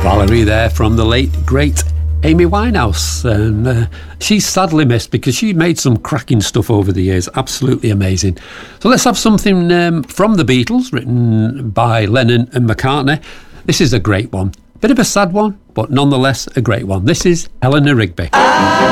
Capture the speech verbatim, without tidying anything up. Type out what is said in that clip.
Valerie there from the late, great Amy Winehouse. And uh, she's sadly missed because she made some cracking stuff over the years. Absolutely amazing. So let's have something um, from the Beatles, written by Lennon and McCartney. This is a great one. Bit of a sad one, but nonetheless a great one. This is Eleanor Rigby.